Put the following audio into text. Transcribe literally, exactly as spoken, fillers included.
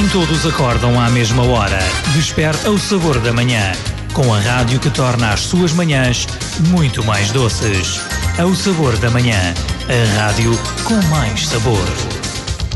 Nem todos acordam à mesma hora. Desperta o sabor da manhã, com a rádio que torna as suas manhãs muito mais doces. É o sabor da manhã, a rádio com mais sabor.